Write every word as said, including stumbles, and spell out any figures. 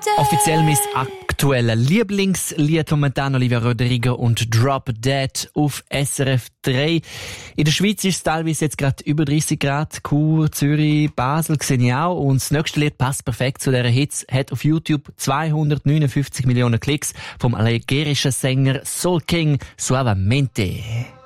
Offiziell mein aktuelles Lieblingslied momentan Olivia Rodrigo und Drop Dead auf S R F drei. In der Schweiz ist es teilweise jetzt gerade über dreißig Grad. Chur, Zürich, Basel sehe ich auch. Und das nächste Lied passt perfekt zu dieser Hits. Hat auf YouTube zweihundertneunundfünfzig Millionen Klicks vom algerischen Sänger Soul King Suavemente.